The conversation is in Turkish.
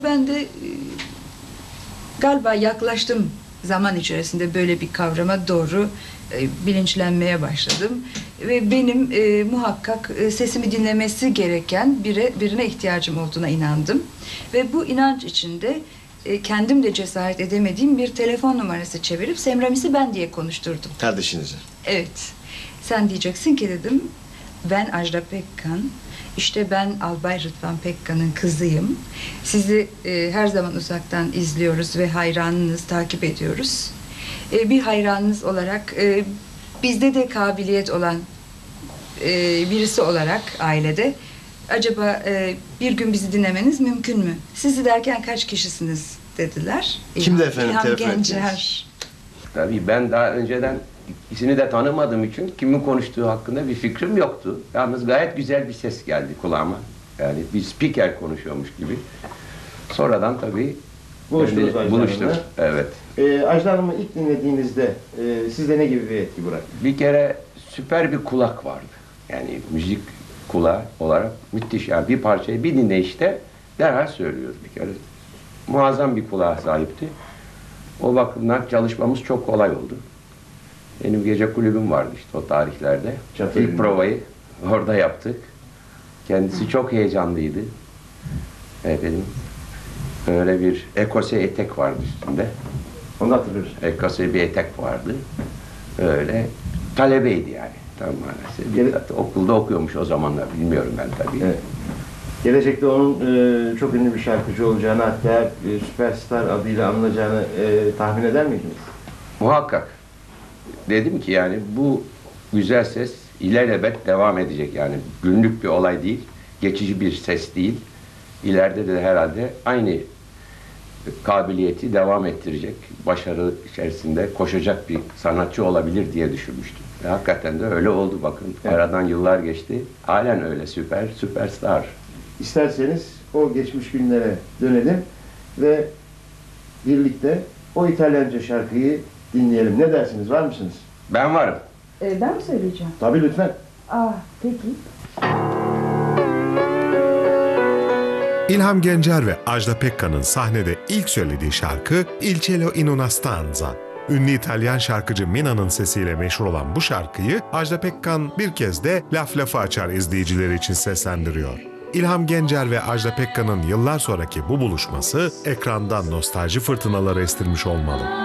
Ben de galiba yaklaştım zaman içerisinde böyle bir kavrama doğru bilinçlenmeye başladım. Ve benim muhakkak sesimi dinlemesi gereken birine ihtiyacım olduğuna inandım. Ve bu inanç içinde kendim de cesaret edemediğim bir telefon numarası çevirip Semramis'i ben diye konuşturdum. Kardeşinizi. Evet. Sen diyeceksin ki dedim, ben Ajda Pekkan, işte ben Albay Rıdvan Pekkan'ın kızıyım. Sizi her zaman uzaktan izliyoruz ve hayranınız, takip ediyoruz. Bir hayranınız olarak bizde de kabiliyet olan birisi olarak ailede acaba bir gün bizi dinlemeniz mümkün mü? Sizi derken kaç kişisiniz dediler. Kimdi efendim İlham telefon Gencer. ettiniz? Tabii ben daha önceden ikisini de tanımadığım için kimin konuştuğu hakkında bir fikrim yoktu. Yalnız gayet güzel bir ses geldi kulağıma. Yani bir spiker konuşuyormuş gibi. Sonradan tabii Buluştunuz Ajda buluştuk. Hanım'la. Evet. Ajda Hanım'ı ilk dinlediğinizde sizde ne gibi bir etki bıraktı? Bir kere süper bir kulak vardı. Yani müzik kulağı olarak müthiş. Yani bir parçayı bir dinleyişte derhal söylüyor bir kere. Muazzam bir kulağa sahipti. O bakımdan çalışmamız çok kolay oldu. Benim gece kulübüm vardı işte o tarihlerde. İlk provayı orada yaptık. Kendisi çok heyecanlıydı. Efendim, böyle bir ekose etek vardı üstünde. Onu hatırlıyoruz. Ekose bir etek vardı. Öyle talebeydi yani. Tam manası. Okulda okuyormuş o zamanlar. Bilmiyorum ben tabii. Evet. Gelecekte onun çok ünlü bir şarkıcı olacağını, hatta süperstar adıyla anılacağını tahmin eder miydiniz? Muhakkak. Dedim ki yani bu güzel ses ilelebet devam edecek yani. Günlük bir olay değil, geçici bir ses değil. İleride de herhalde aynı kabiliyeti devam ettirecek, başarı içerisinde koşacak bir sanatçı olabilir diye düşünmüştüm. Ve hakikaten de öyle oldu bakın. Evet. Aradan yıllar geçti. Halen öyle süperstar. İsterseniz o geçmiş günlere dönelim ve birlikte o İtalyanca şarkıyı dinleyelim. Ne dersiniz? Var mısınız? Ben varım. Ben mi söyleyeceğim? Tabii lütfen. Peki. İlham Gencer ve Ajda Pekkan'ın sahnede ilk söylediği şarkı Il cielo in una stanza. Ünlü İtalyan şarkıcı Mina'nın sesiyle meşhur olan bu şarkıyı Ajda Pekkan bir kez de laf lafı açar izleyicileri için seslendiriyor. İlham Gencer ve Ajda Pekkan'ın yıllar sonraki bu buluşması ekrandan nostalji fırtınaları estirmiş olmalı.